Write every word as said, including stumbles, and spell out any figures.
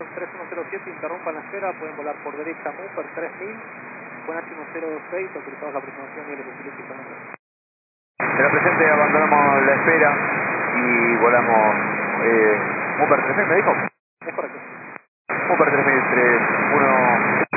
tres uno cero siete, interrumpan la esfera, pueden volar por derecha, Mooper tres mil, con H uno cero dos seis, autorizados la aproximación y el utilizo. En la presente abandonamos la espera y volamos eh, Mooper tres mil, ¿me dijo? Es correcto. Mooper tres mil, tres uno